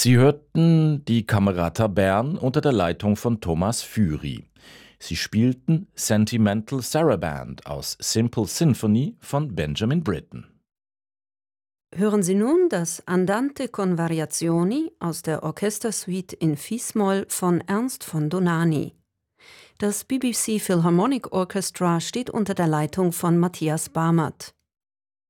Sie hörten die Camerata Bern unter der Leitung von Thomas Füri. Sie spielten Sentimental Saraband aus Simple Symphony von Benjamin Britten. Hören Sie nun das Andante con Variazioni aus der Orchestersuite in Fis-Moll von Ernst von Donani. Das BBC Philharmonic Orchestra steht unter der Leitung von Matthias Barmert.